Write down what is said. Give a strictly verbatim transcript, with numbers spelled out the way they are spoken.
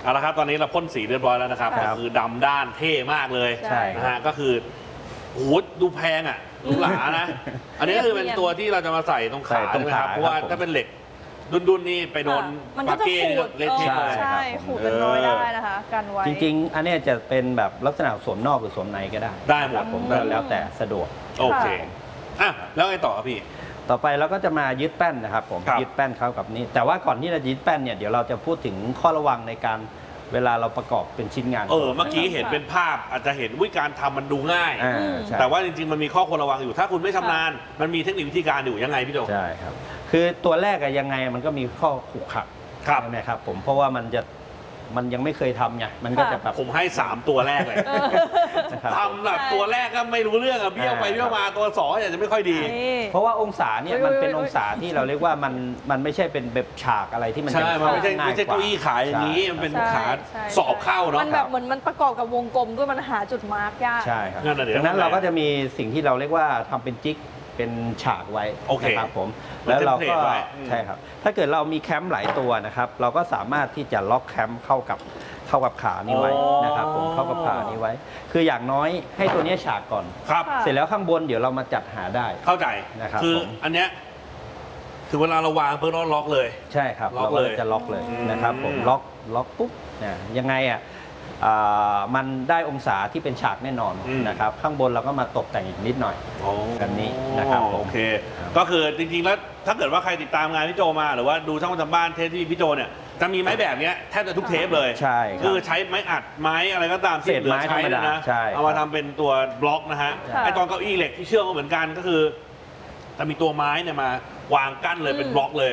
เอาละครับตอนนี้เราพ่นสีเรียบร้อยแล้วนะครับก็คือดำด้านเท่มากเลยใช่นะฮะก็คือโอ้โหดูแพงอ่ะดูหลานะ อันนี้ก็คือเป็นตัวที่เราจะมาใส่ตรงขาใส่ตรงใช่ไหมครับขาเพราะว่าครับผมถ้าเป็นเหล็กดุนๆนี่ไปโดนมันปาก็จะเก้ขูนี่ก็ดเละเทะเออเลยใช่ขูดเป็นรอยได้นะคะกันไว้จริงๆ อันเนี้ยจะเป็นแบบลักษณะสวมนอกหรือสวมในก็ได้ได้หมดครับผมก็แล้วแต่สะดวกโอเคอ่ะแล้วไงต่อครับพี่ต่อไปเราก็จะมายึดแป้นนะครับผมครับยึดแป้นเข้ากับนี้ แต่ว่าก่อนที่เราจะยึดแป้นเนี่ยเดี๋ยวเราจะพูดถึงข้อระวังในการเวลาเราประกอบเป็นชิ้นงานเออเมื่อกี้เห็นเป็นภาพอาจจะเห็นวิการทำมันดูง่ายอ่าใช่แต่ว่าจริงๆมันมีข้อควรระวังอยู่ถ้าคุณไม่ชำนาญมันมีเทคนิควิธีการอยู่ยังไงพี่โจใช่ครับ คือตัวแรกอะยังไงมันก็มีข้อขรุขระครับใช่ไหมครับผมเพราะว่ามันจะมันยังไม่เคยทำไงมันก็จะแบบผมให้สามตัวแรกเลยนะครับทำแบบตัวแรกก็ไม่รู้เรื่องอะเบี้ยวไปเบี้ยวมาตัวสองอาจจะไม่ค่อยดีนี่เพราะว่าองศาเนี่ยโอ้ยมันเป็นโอ้ยองศาที่เราเรียกว่ามันมันไม่ใช่เป็นแบบฉากอะไรที่มันใช่จะมันไม่ใช่ง่ยไม่ใช่เก้าอี้ขายอย่างนี้ใช่มันเป็นใช่ขาใช่สอบเข้าเนาะมันแบบเหมือนมันประกอบกับวงกลมด้วยมันหาจุดมาร์กยากใช่ครับนั่นน่ะเดี๋ยวดังนั้นเราก็จะมีสิ่งที่เราเรียกว่าทำเป็นจิ๊กเป็นฉากไว้โอเคนะครับผมเหมือนแล้วเราก็เทมเพลตไว้อืมใช่ครับถ้าเกิดเรามีแคมป์หลายตัวนะครับเราก็สามารถที่จะล็อกแคมป์เข้ากับเข้ากับขานี้ไว้นะครับผมเข้ากับขานี้ไว้ คืออย่างน้อยให้ตัวเนี้ยฉากก่อนครับค่ะเสร็จแล้วข้างบนเดี๋ยวเรามาจัดหาได้เข้าใจนะครับคือผมอันเนี้ยถึงเวลาเราวางเพื่อล็อกเลยใช่ครับล็อกเราเลยจะล็อกเลยอืมนะครับผมล็อกล็อกปุ๊บเนี่ยยังไงอ่ะอ่ามันได้องศาที่เป็นฉากแน่นอนนะครับข้างบนเราก็มาตกแต่งอีกนิดหน่อยอ๋อแบบนี้นะครับผมโอเคครับก็คือจริงๆแล้วถ้าเกิดว่าใครติดตามงานพี่โจมาหรือว่าดูช่องประจำบ้านเทปที่พี่โจเนี่ยจะมีไม้แบบเนี้ยแทบจะทุกเทปเลยใช่ครับคือใช้ไม้อัดไม้อะไรก็ตามที่เศษเหลือไม้ใช้ธรรมดานะใช่เอามาทำเป็นตัวบล็อกนะฮะค่ะไอตอนเก้าอี้เหล็กที่เชื่อมก็เหมือนกันก็คือจะมีตัวไม้เนี่ยมาวางกั้นเลยเป็นบล็อกเลย